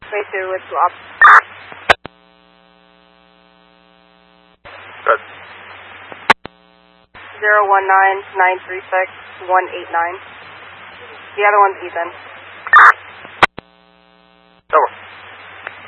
22 with swap. Good. 019-936-189. The other one's Ethan.